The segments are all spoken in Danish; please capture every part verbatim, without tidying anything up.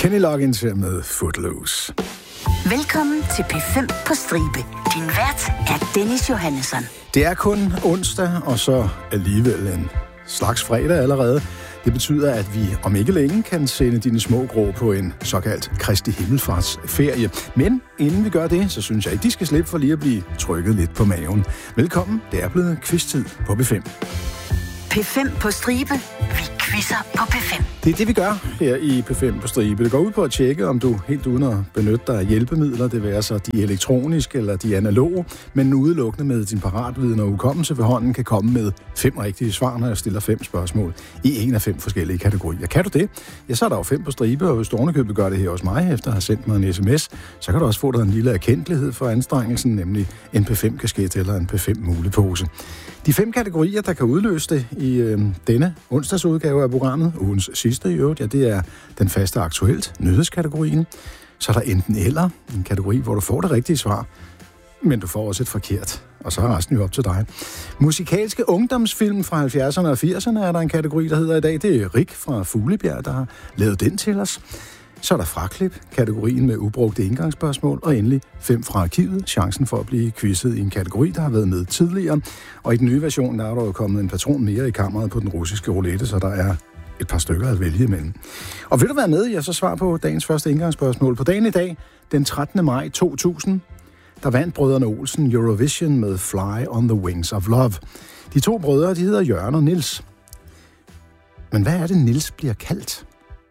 Kenny Loggins her med Footloose. Velkommen til P fem på stribe. Din vært er Dennis Johannesson. Det er kun onsdag, og så alligevel en slags fredag allerede. Det betyder, at vi om ikke længe kan sende dine små grå på en såkaldt Kristi Himmelfartsferie. Men inden vi gør det, så synes jeg, at de skal slippe for lige at blive trykket lidt på maven. Velkommen, det er blevet quiz-tid på P fem. P fem på stribe. Vi quizzer på P fem. Det er det, vi gør her i P fem på stribe. Det går ud på at tjekke, om du helt uden at benytte dig af hjælpemidler, det vil så de elektroniske eller de analoge, men udelukkende med din paratviden og hukommelse ved hånden, kan komme med fem rigtige svar, når jeg stiller fem spørgsmål i en af fem forskellige kategorier. Kan du det? Ja, så er der jo fem på stribe, og hvis du ovenikøbet gør det her hos mig, efter at have sendt mig en sms, så kan du også få dig en lille erkendelighed for anstrengelsen, nemlig en P fem kasket eller en P fem mulepose. De fem kategorier, der kan udløse det i øh, denne onsdagsudgave af programmet, ugens sidste i øvrigt, ja, det er den faste aktuelt, nyhedskategorien. Så er der enten eller, en kategori, hvor du får det rigtige svar, men du får også et forkert, og så er resten jo op til dig. Musikalske ungdomsfilm fra halvfjerdserne og firserne er der en kategori, der hedder i dag. Det er Rik fra Fuglebjerg, der har lavet den til os. Så er der fraklip, kategorien med ubrugte indgangsspørgsmål, og endelig fem fra arkivet, chancen for at blive quizzet i en kategori, der har været med tidligere. Og i den nye version, der er der jo kommet en patron mere i kammeret på den russiske roulette, så der er et par stykker at vælge imellem. Og vil du være med, ja, så svar på dagens første indgangsspørgsmål. På dagen i dag, den trettende maj to tusind, der vandt brødrene Olsen Eurovision med Fly on the Wings of Love. De to brødre, de hedder Jørgen og Nils. Men hvad er det, Nils bliver kaldt?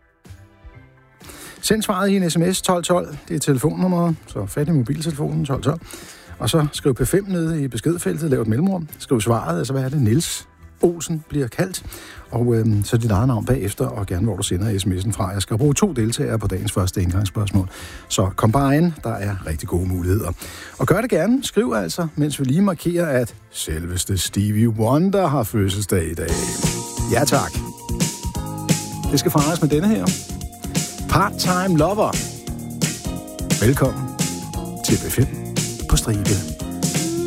Send svaret i en sms tolv tolv, det er telefonnummeret, så fat i mobiltelefonen tolv tolv. Og så skriv P fem nede i beskedfeltet, lav et mellemrum, skriv svaret, altså hvad er det, Nils Olsen bliver kaldt, og øhm, så dit eget navn bagefter, og gerne hvor du sender sms'en fra. Jeg skal bruge to deltagere på dagens første indgangsspørgsmål, så kom bare ind, der er rigtig gode muligheder. Og gør det gerne, skriv altså, mens vi lige markerer, at selveste Stevie Wonder har fødselsdag i dag. Ja tak. Det skal fejres med denne her. Part-Time Lover. Velkommen til P fem på stribe.